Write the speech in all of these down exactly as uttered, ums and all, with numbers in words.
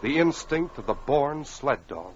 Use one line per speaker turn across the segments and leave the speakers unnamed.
The instinct of the born sled dog.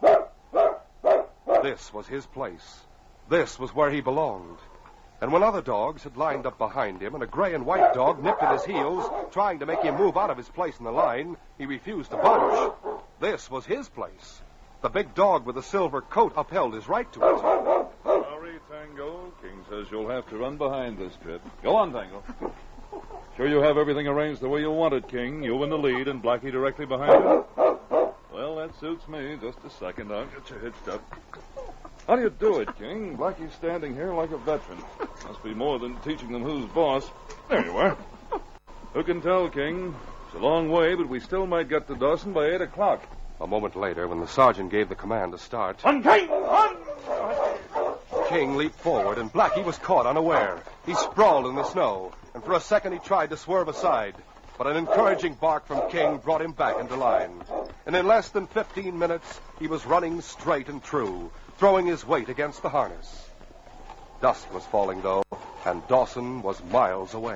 This was his place. This was where he belonged. And when other dogs had lined up behind him and a gray and white dog nipped at his heels, trying to make him move out of his place in the line, he refused to budge. This was his place. The big dog with the silver coat upheld his right to it.
Sorry, Tango. King says you'll have to run behind this trip. Go on, Tango. Sure you have everything arranged the way you want it, King. You in the lead and Blackie directly behind you? Well, that suits me. Just a second. I'll get you hitched up. How do you do it, King? Blackie's standing here like a veteran. Must be more than teaching them who's boss. There you are. Who can tell, King? It's a long way, but we still might get to Dawson by eight o'clock.
A moment later, when the sergeant gave the command to start...
On, King! On!
King leaped forward, and Blackie was caught unaware. He sprawled in the snow, and for a second he tried to swerve aside. But an encouraging bark from King brought him back into line. And in less than fifteen minutes, he was running straight and true, throwing his weight against the harness. Dusk was falling, though, and Dawson was miles away.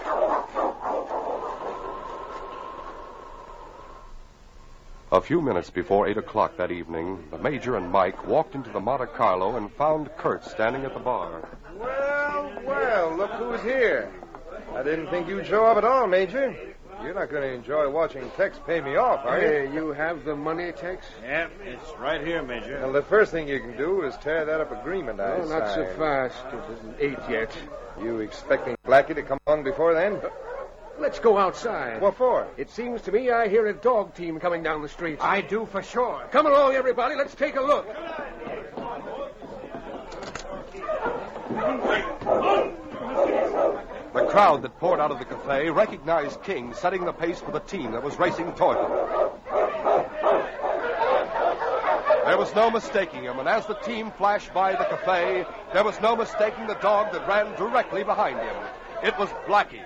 A few minutes before eight o'clock that evening, the Major and Mike walked into the Monte Carlo and found Kurt standing at the bar.
Well, well, look who's here. I didn't think you'd show up at all, Major. You're not going to enjoy watching Tex pay me off, are you?
Hey, you have the money, Tex?
Yeah, it's right here, Major.
Well, the first thing you can do is tear that up agreement I
Oh, not so
signed.
fast. It isn't eight yet.
You expecting Blackie to come along before then?
Let's go outside.
What for?
It seems to me I hear a dog team coming down the street.
I do for sure.
Come along, everybody. Let's take a look.
The crowd that poured out of the cafe recognized King setting the pace for the team that was racing toward them. There was no mistaking him, and as the team flashed by the cafe, there was no mistaking the dog that ran directly behind him. It was Blackie.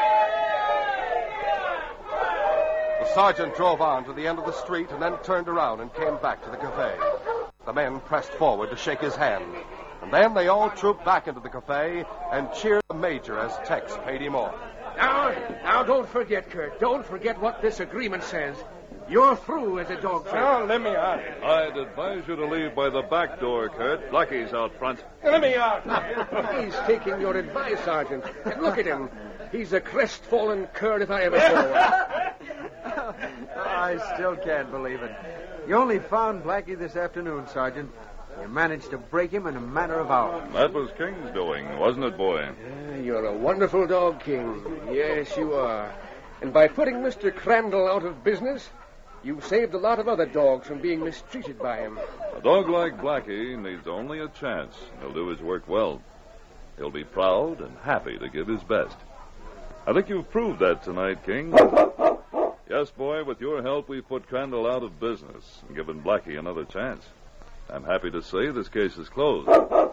The sergeant drove on to the end of the street and then turned around and came back to the cafe. The men pressed forward to shake his hand. And then they all trooped back into the cafe and cheered the Major as Tex paid him off.
Now, now, don't forget, Kurt. Don't forget what this agreement says. You're through as a dog trainer.
Oh, let me out.
I'd advise you to leave by the back door, Kurt. Blackie's out front.
Let me out.
He's taking your advice, Sergeant. And look at him. He's a crestfallen cur if I ever saw one.
I still can't believe it. You only found Blackie this afternoon, Sergeant. You managed to break him in a matter of hours.
That was King's doing, wasn't it, boy?
Yeah, you're a wonderful dog, King. Yes, you are. And by putting Mister Crandall out of business, you've saved a lot of other dogs from being mistreated by him.
A dog like Blackie needs only a chance. He'll do his work well. He'll be proud and happy to give his best. I think you've proved that tonight, King. Yes, boy, with your help, we've put Crandall out of business and given Blackie another chance. I'm happy to say this case is closed.